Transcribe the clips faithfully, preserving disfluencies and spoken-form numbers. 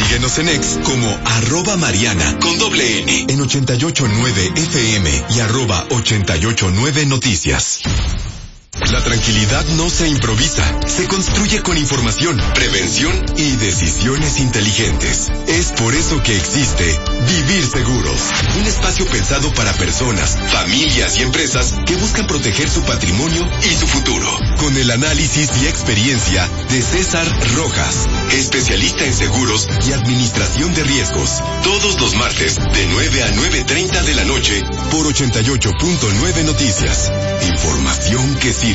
Síguenos en X como arroba Mariana con doble N en ochenta y ocho punto nueve F M y arroba ochenta y ocho punto nueve Noticias. La tranquilidad no se improvisa, se construye con información, prevención y decisiones inteligentes. Es por eso que existe Vivir Seguros, un espacio pensado para personas, familias y empresas que buscan proteger su patrimonio y su futuro. Con el análisis y experiencia de César Rojas, especialista en seguros y administración de riesgos. Todos los martes de nueve a nueve treinta de la noche por ochenta y ocho punto nueve Noticias. Información que sirve.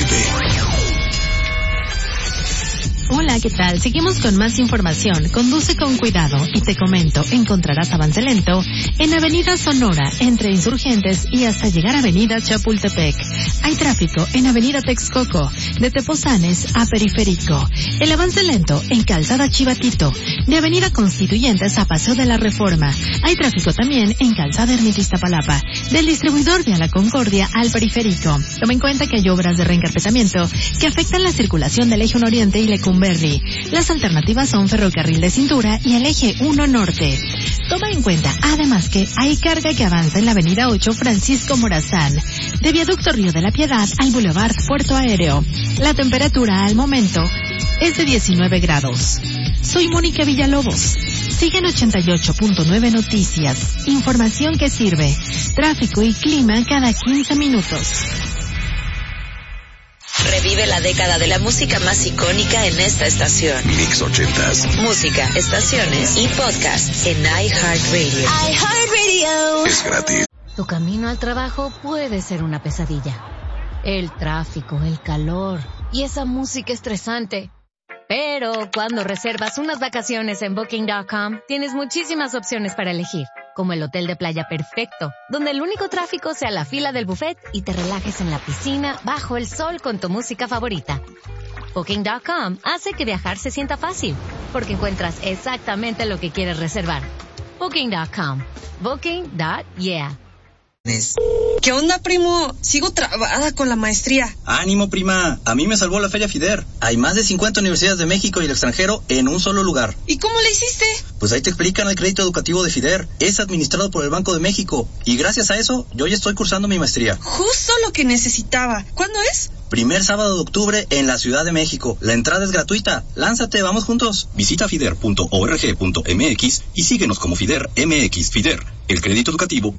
Hola, ¿qué tal? Seguimos con más información. Conduce con cuidado y te comento, encontrarás avance lento en Avenida Sonora, entre Insurgentes y hasta llegar a Avenida Chapultepec. Hay tráfico en Avenida Texcoco, de Tepozanes a Periférico. El avance lento en Calzada Chivatito, de Avenida Constituyentes a Paseo de la Reforma. Hay tráfico también en Calzada Ermita Iztapalapa, del distribuidor de La Concordia al Periférico. Toma en cuenta que hay obras de reencarpetamiento que afectan la circulación del Eje uno Oriente y Lecumberri. Las alternativas son Ferrocarril de Cintura y el Eje uno Norte. Toma en cuenta, además, que hay carga que avanza en la Avenida ocho Francisco Morazán, de Viaducto Río de la Piedad al Boulevard Puerto Aéreo. La temperatura al momento es de diecinueve grados. Soy Mónica Villalobos. Sigue en ochenta y ocho punto nueve Noticias. Información que sirve. Tráfico y clima cada quince minutos. Revive la década de la música más icónica en esta estación. Mix ochentas. Música, estaciones y podcasts en iHeartRadio. iHeartRadio. Es gratis. Tu camino al trabajo puede ser una pesadilla. El tráfico, el calor y esa música estresante. Pero cuando reservas unas vacaciones en Booking punto com, tienes muchísimas opciones para elegir, como el hotel de playa perfecto, donde el único tráfico sea la fila del buffet y te relajes en la piscina bajo el sol con tu música favorita. Booking punto com hace que viajar se sienta fácil, porque encuentras exactamente lo que quieres reservar. Booking punto com. Booking punto yeah. ¿Qué onda, primo? Sigo trabada con la maestría. Ánimo, prima. A mí me salvó la Feria FIDER. Hay más de cincuenta universidades de México y el extranjero en un solo lugar. ¿Y cómo le hiciste? Pues ahí te explican el crédito educativo de FIDER. Es administrado por el Banco de México. Y gracias a eso, yo ya estoy cursando mi maestría. Justo lo que necesitaba. ¿Cuándo es? Primer sábado de octubre en la Ciudad de México. La entrada es gratuita. Lánzate, vamos juntos. Visita fider punto org punto mx y síguenos como FIDER M X. FIDER, el crédito educativo.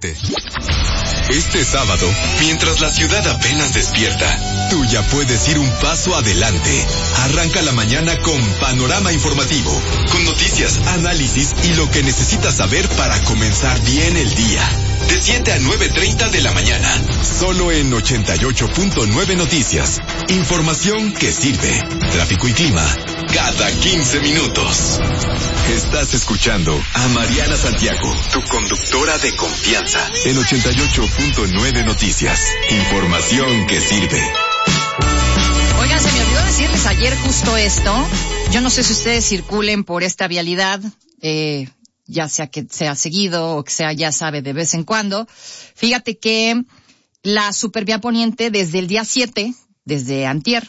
Este sábado, mientras la ciudad apenas despierta, tú ya puedes ir un paso adelante. Arranca la mañana con Panorama Informativo, con noticias, análisis y lo que necesitas saber para comenzar bien el día. De siete a nueve treinta de la mañana, solo en ochenta y ocho punto nueve Noticias. Información que sirve. Tráfico y clima cada quince minutos. Estás escuchando a Mariana Santiago, tu conductora de confianza, en ochenta y ocho punto nueve Noticias. Información que sirve. Oigan, se me olvidó decirles ayer justo esto. Yo no sé si ustedes circulen por esta vialidad, eh, ya sea que sea seguido o que sea, ya sabe, de vez en cuando. Fíjate que la Supervía Poniente desde el día siete, desde antier,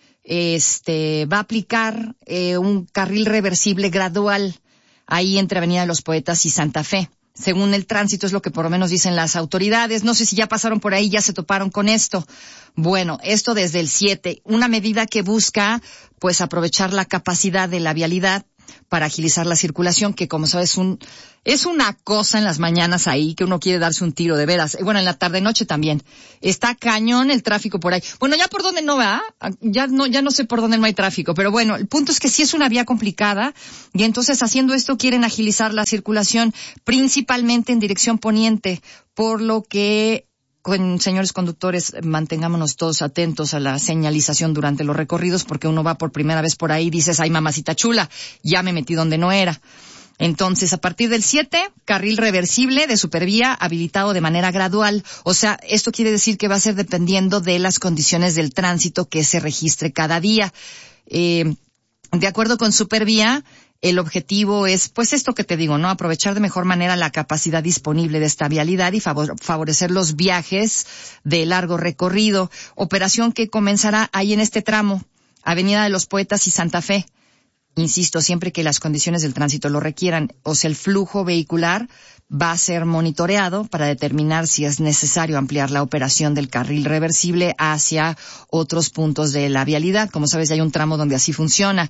este, va a aplicar eh, un carril reversible gradual ahí entre Avenida de los Poetas y Santa Fe. Según el tránsito es lo que por lo menos dicen las autoridades. No sé si ya pasaron por ahí, ya se toparon con esto. Bueno, esto desde el siete, una medida que busca pues aprovechar la capacidad de la vialidad para agilizar la circulación, que como sabes un, es una cosa en las mañanas ahí que uno quiere darse un tiro de veras. Bueno, en la tarde-noche también. Está cañón el tráfico por ahí. Bueno, ya por donde no va, ya no, ya no sé por dónde no hay tráfico, pero bueno, el punto es que sí es una vía complicada y entonces haciendo esto quieren agilizar la circulación principalmente en dirección poniente, por lo que con señores conductores, mantengámonos todos atentos a la señalización durante los recorridos, porque uno va por primera vez por ahí y dices, ay, mamacita chula, ya me metí donde no era. Entonces, a partir del siete, carril reversible de Supervía habilitado de manera gradual. O sea, esto quiere decir que va a ser dependiendo de las condiciones del tránsito que se registre cada día. Eh, de acuerdo con Supervía, el objetivo es, pues esto que te digo, ¿no? Aprovechar de mejor manera la capacidad disponible de esta vialidad y favor- favorecer los viajes de largo recorrido. Operación que comenzará ahí en este tramo, Avenida de los Poetas y Santa Fe. insisto, siempre que las condiciones del tránsito lo requieran. O sea, el flujo vehicular va a ser monitoreado para determinar si es necesario ampliar la operación del carril reversible hacia otros puntos de la vialidad. Como sabes, ya hay un tramo donde así funciona.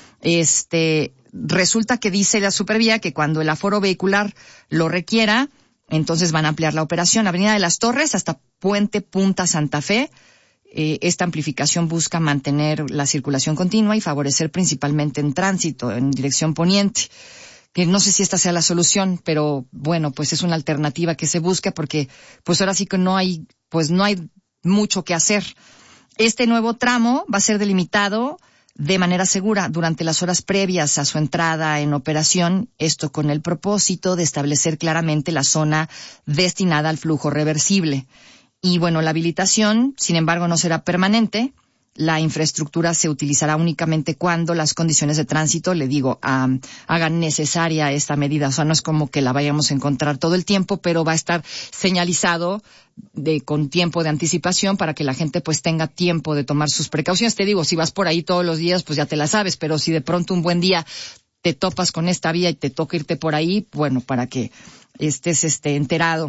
Este, resulta que dice la Supervía que cuando el aforo vehicular lo requiera, entonces van a ampliar la operación. Avenida de las Torres hasta Puente Punta Santa Fe. Eh, esta amplificación busca mantener la circulación continua y favorecer principalmente en tránsito, en dirección poniente. Que no sé si esta sea la solución, pero bueno, pues es una alternativa que se busca porque pues ahora sí que no hay, pues no hay mucho que hacer. Este nuevo tramo va a ser delimitado de manera segura durante las horas previas a su entrada en operación, esto con el propósito de establecer claramente la zona destinada al flujo reversible. Y bueno, la habilitación, sin embargo, no será permanente. La infraestructura se utilizará únicamente cuando las condiciones de tránsito, le digo, um, hagan necesaria esta medida. O sea, no es como que la vayamos a encontrar todo el tiempo, pero va a estar señalizado de, con tiempo de anticipación para que la gente pues tenga tiempo de tomar sus precauciones. Te digo, si vas por ahí todos los días, pues ya te la sabes, pero si de pronto un buen día te topas con esta vía y te toca irte por ahí, bueno, para que estés este, enterado.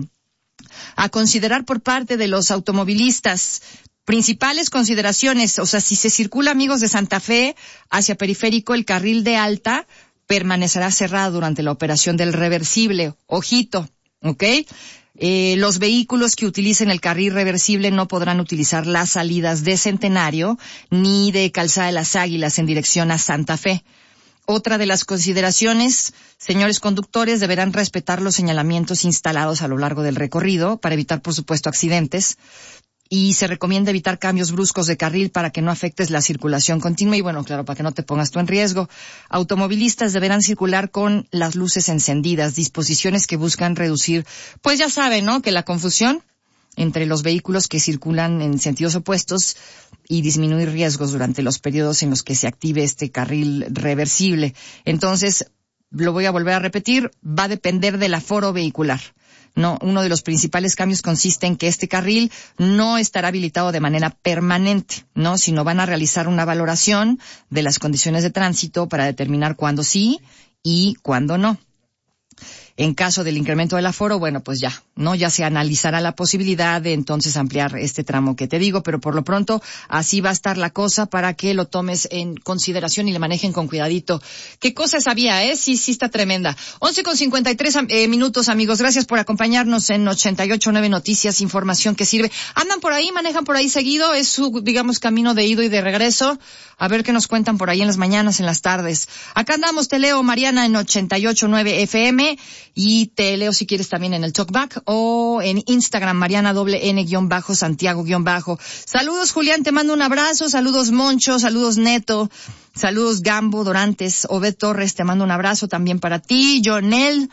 A considerar por parte de los automovilistas. Principales consideraciones, o sea, si se circula, amigos, de Santa Fe hacia Periférico, el carril de alta permanecerá cerrado durante la operación del reversible. Ojito, ¿ok? Eh, los vehículos que utilicen el carril reversible no podrán utilizar las salidas de Centenario ni de Calzada de las Águilas en dirección a Santa Fe. Otra de las consideraciones, señores conductores, deberán respetar los señalamientos instalados a lo largo del recorrido para evitar, por supuesto, accidentes. Y se recomienda evitar cambios bruscos de carril para que no afectes la circulación continua y, bueno, claro, para que no te pongas tú en riesgo. Automovilistas deberán circular con las luces encendidas, disposiciones que buscan reducir, pues ya saben, ¿no?, que la confusión entre los vehículos que circulan en sentidos opuestos y disminuir riesgos durante los periodos en los que se active este carril reversible. Entonces, lo voy a volver a repetir, va a depender del aforo vehicular. No, uno de los principales cambios consiste en que este carril no estará habilitado de manera permanente, ¿no? Sino van a realizar una valoración de las condiciones de tránsito para determinar cuándo sí y cuándo no. En caso del incremento del aforo, bueno, pues ya, ¿no? Ya se analizará la posibilidad de entonces ampliar este tramo que te digo, pero por lo pronto así va a estar la cosa para que lo tomes en consideración y le manejen con cuidadito. ¿Qué cosa sabía, eh? Sí, sí está tremenda. once con cincuenta y tres eh, minutos, amigos. Gracias por acompañarnos en ochenta y ocho punto nueve Noticias, información que sirve. ¿Andan por ahí? ¿Manejan por ahí seguido? Es su, digamos, camino de ido y de regreso. A ver qué nos cuentan por ahí en las mañanas, en las tardes. Acá andamos, te leo, Mariana, en ochenta y ocho punto nueve F M. Y te leo si quieres también en el Talkback o en Instagram, Mariana doble N guión bajo, Santiago guión bajo. Saludos, Julián, te mando un abrazo. Saludos, Moncho. Saludos, Neto. Saludos, Gambo, Dorantes. Obed Torres, te mando un abrazo también para ti. Jonel,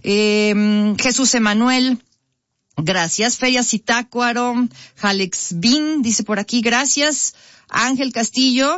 eh, Jesús Emanuel. Gracias. Feria Zitácuaro. Alex Bin, dice por aquí, gracias. Ángel Castillo.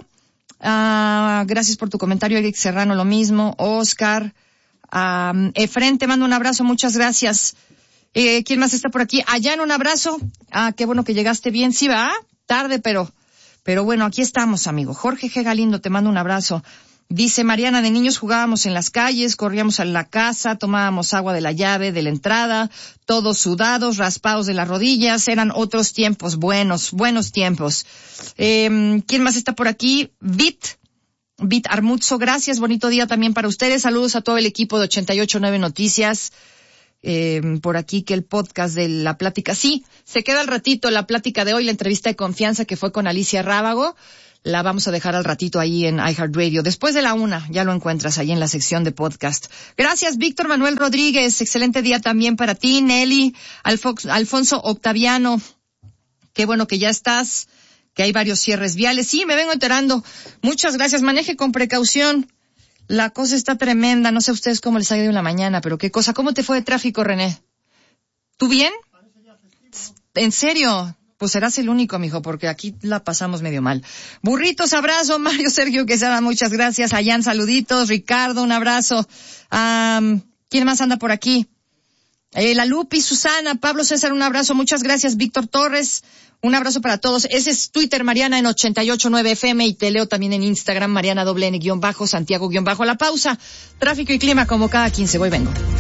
Ah, gracias por tu comentario. Eric Serrano, lo mismo. Oscar. Um, Efren, te mando un abrazo, muchas gracias. Eh, ¿quién más está por aquí? Allá en un abrazo. Ah, qué bueno que llegaste bien. Sí, va, tarde, pero, pero bueno, aquí estamos, amigo. Jorge G. Galindo, te mando un abrazo. Dice Mariana, de niños jugábamos en las calles, corríamos a la casa, tomábamos agua de la llave, de la entrada, todos sudados, raspados de las rodillas, eran otros tiempos, buenos, buenos tiempos. Eh, ¿quién más está por aquí? Vit. Bit Armuzzo, gracias, bonito día también para ustedes. Saludos a todo el equipo de ochenta y ocho punto nueve Noticias. Eh, por aquí que el podcast de la plática, sí, se queda al ratito la plática de hoy, la entrevista de confianza que fue con Alicia Rábago. La vamos a dejar al ratito ahí en iHeartRadio. Después de la una, ya lo encuentras ahí en la sección de podcast. Gracias, Víctor Manuel Rodríguez. Excelente día también para ti, Nelly, Alfo- Alfonso Octaviano. Qué bueno que ya estás. Que hay varios cierres viales. Sí, me vengo enterando. Muchas gracias. Maneje con precaución. La cosa está tremenda. No sé a ustedes cómo les ha ido en la mañana, pero qué cosa. ¿Cómo te fue de tráfico, René? ¿Tú bien? ¿En serio? Pues serás el único, mijo, porque aquí la pasamos medio mal. Burritos, abrazo. Mario Sergio Quesada, muchas gracias. Ayán, saluditos. Ricardo, un abrazo. Um, ¿Quién más anda por aquí? Eh, la Lupi, Susana, Pablo César, un abrazo. Muchas gracias, Víctor Torres. Un abrazo para todos. Ese es Twitter, Mariana en ochenta y ocho punto nueve F M, y te leo también en Instagram, Mariana doble N guión bajo, Santiago guión bajo. La pausa, tráfico y clima como cada quince. Voy, vengo.